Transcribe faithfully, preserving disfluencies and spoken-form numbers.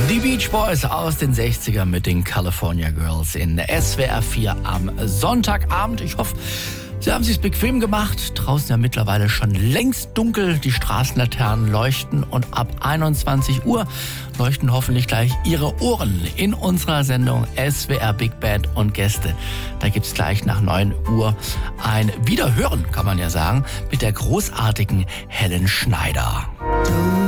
Die Beach Boys aus den sechzigern mit den California Girls in S W R vier am Sonntagabend. Ich hoffe, Sie haben es sich bequem gemacht. Draußen ja mittlerweile schon längst dunkel. Die Straßenlaternen leuchten und ab einundzwanzig Uhr leuchten hoffentlich gleich Ihre Ohren in unserer Sendung S W R Big Band und Gäste. Da gibt's gleich nach neun Uhr ein Wiederhören, kann man ja sagen, mit der großartigen Helen Schneider.